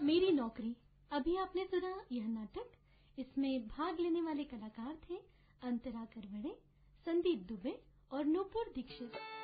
मेरी नौकरी। अभी आपने सुना यह नाटक। इसमें भाग लेने वाले कलाकार थे अंतरा करवड़े, संदीप दुबे और नूपुर दीक्षित।